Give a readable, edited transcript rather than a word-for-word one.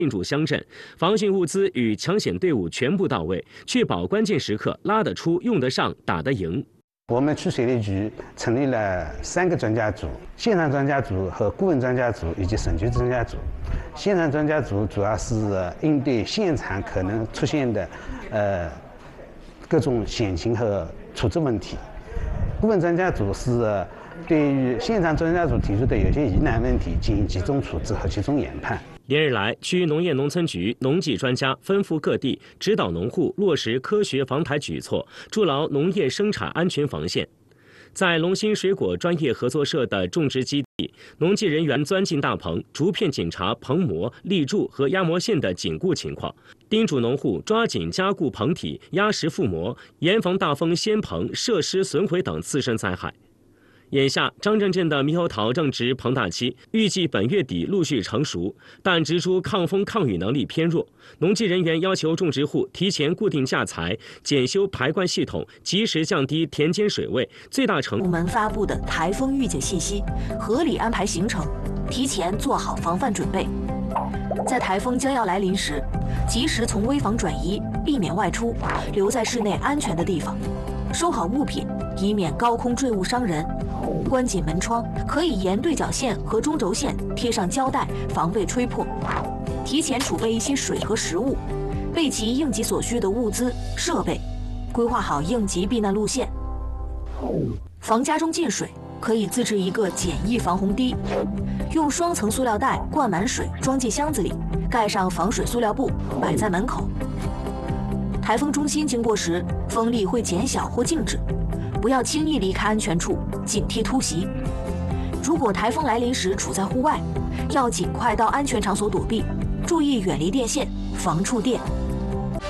进驻乡镇，防汛物资与抢险队伍全部到位，确保关键时刻拉得出、用得上、打得赢。 我们区水利局成立了3个专家组：现场专家组和顾问专家组以及省级专家组。现场专家组主要是应对现场可能出现的各种险情和处置问题。顾问专家组是对于现场专家组提出的有些疑难问题进行集中处置和集中研判。 连日来，区农业农村局农技专家奔赴各地，指导农户落实科学防台举措，筑牢农业生产安全防线。在龙兴水果专业合作社的种植基地，农技人员钻进大棚，逐片检查棚模、立柱和压模线的紧固情况，叮嘱农户抓紧加固棚体、压实覆模，严防大风掀棚、设施损毁等自身灾害。眼下，张镇镇的猕猴桃正值膨大期，预计本月底陆续成熟，但植株抗风抗雨能力偏弱。农技人员要求种植户提前固定架材，检修排灌系统，及时降低田间水位，最大程度。 部门发布的台风预警信息，合理安排行程，提前做好防范准备。在台风将要来临时，及时从危房转移，避免外出，留在室内安全的地方，收好物品，以免高空坠物伤人。关紧门窗，可以沿对角线和中轴线贴上胶带，防备吹破。提前储备一些水和食物，备齐应急所需的物资设备，规划好应急避难路线。防家中进水，可以自制一个简易防洪堤，用双层塑料袋灌满水，装进箱子里，盖上防水塑料布，摆在门口。台风中心经过时，风力会减小或静止。不要轻易离开安全处，警惕突袭。如果台风来临时处在户外，要尽快到安全场所躲避，注意远离电线，防触电。